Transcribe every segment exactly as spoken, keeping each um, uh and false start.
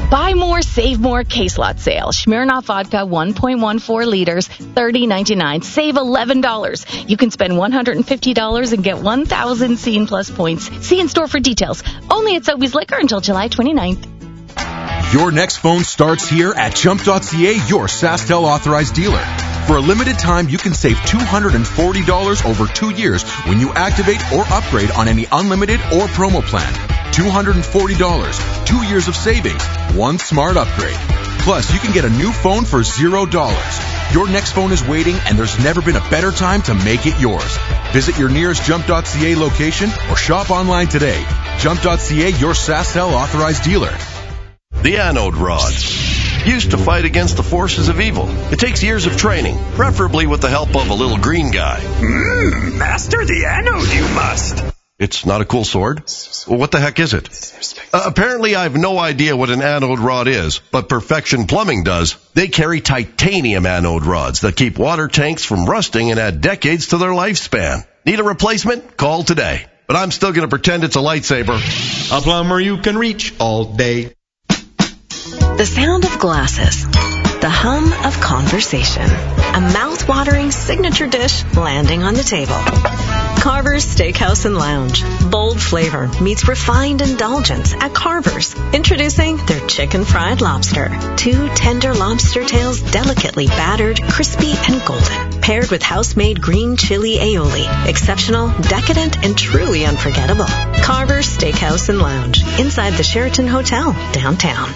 Buy more, save more case lot sale. Smirnoff vodka one point one four liters, thirty ninety-nine. Save eleven dollars. You can spend one hundred fifty dollars and get one thousand Scene Plus points. See in store for details. Only at Sobeys Liquor until July twenty-ninth. Your next phone starts here at Jump dot C A, your SaskTel authorized dealer. For a limited time, you can save two hundred forty dollars over two years when you activate or upgrade on any unlimited or promo plan. two hundred forty dollars, two years of savings, one smart upgrade. Plus, you can get a new phone for zero dollars. Your next phone is waiting, and there's never been a better time to make it yours. Visit your nearest Jump dot C A location or shop online today. Jump dot C A, your SaskTel authorized dealer. The anode rod. Used to fight against the forces of evil. It takes years of training, preferably with the help of a little green guy. Mmm, master the anode, you must. It's not a cool sword? Well, what the heck is it? Uh, apparently, I have no idea what an anode rod is, but Perfection Plumbing does. They carry titanium anode rods that keep water tanks from rusting and add decades to their lifespan. Need a replacement? Call today. But I'm still going to pretend it's a lightsaber. A plumber you can reach all day. The sound of glasses. The hum of conversation. A mouth-watering signature dish landing on the table. Carver's Steakhouse and Lounge. Bold flavor meets refined indulgence at Carver's. Introducing their chicken fried lobster. Two tender lobster tails delicately battered, crispy, and golden. Paired with house-made green chili aioli. Exceptional, decadent, and truly unforgettable. Carver's Steakhouse and Lounge. Inside the Sheraton Hotel, downtown.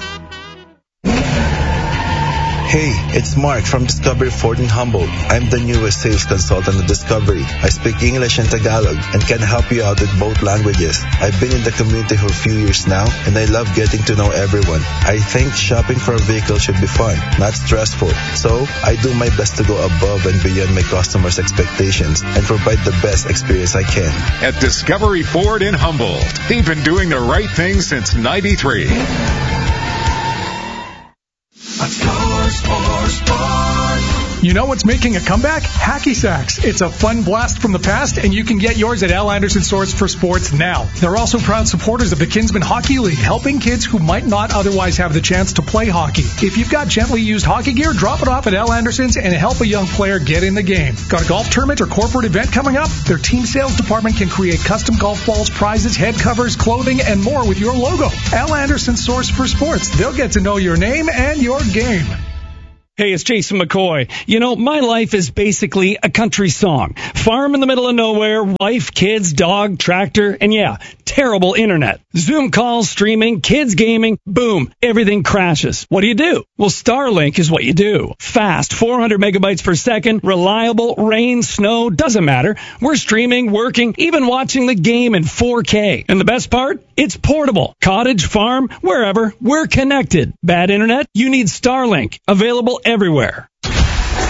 Hey, it's Mark from Discovery Ford in Humboldt. I'm the newest sales consultant at Discovery. I speak English and Tagalog and can help you out with both languages. I've been in the community for a few years now, and I love getting to know everyone. I think shopping for a vehicle should be fun, not stressful. So, I do my best to go above and beyond my customers' expectations and provide the best experience I can. At Discovery Ford in Humboldt, they've been doing the right thing since ninety-three. Score, score, sport. You know what's making a comeback? Hacky Sacks. It's a fun blast from the past, and you can get yours at Al Anderson Stores for Sports now. They're also proud supporters of the Kinsman Hockey League, helping kids who might not otherwise have the chance to play hockey. If you've got gently used hockey gear, drop it off at Al Anderson's and help a young player get in the game. Got a golf tournament or corporate event coming up? Their team sales department can create custom golf balls, prizes, head covers, clothing, and more with your logo. Al Anderson Stores for Sports. They'll get to know your name and your game. Hey, it's Jason McCoy. You know, my life is basically a country song. Farm in the middle of nowhere, wife, kids, dog, tractor, and yeah, terrible internet. Zoom calls, streaming, kids gaming, boom, everything crashes. What do you do? Well, Starlink is what you do. Fast, four hundred megabytes per second, reliable, rain, snow, doesn't matter. We're streaming, working, even watching the game in four K. And the best part? It's portable. Cottage, farm, wherever, we're connected. Bad internet? You need Starlink. Available everywhere.